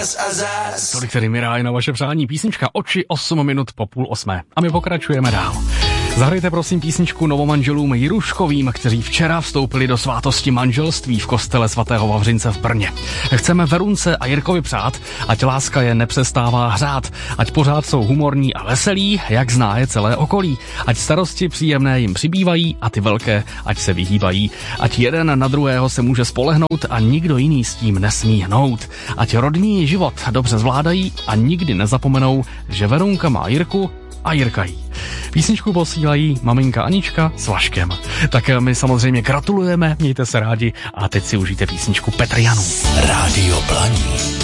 Tolik tedy Miráj na vaše přání. Písnička Oči 8 minut po 7:30. A my pokračujeme dál. Zahrajte prosím písničku novomanželům Jiruškovým, kteří včera vstoupili do svátosti manželství v kostele svatého Vavřince v Brně. Chceme Verunce a Jirkovi přát, ať láska je nepřestává hřát, ať pořád jsou humorní a veselí, jak zná je celé okolí, ať starosti příjemné jim přibývají a ty velké ať se vyhýbají, ať jeden na druhého se může spolehnout a nikdo jiný s tím nesmí hnout, ať rodný život dobře zvládají a nikdy nezapomenou, že Verunka má Jirku a Jirka jí. Písničku posílají maminka Anička s Vaškem. Tak my samozřejmě gratulujeme, mějte se rádi a teď si užijte písničku Petr Janů. Rádio Blaník.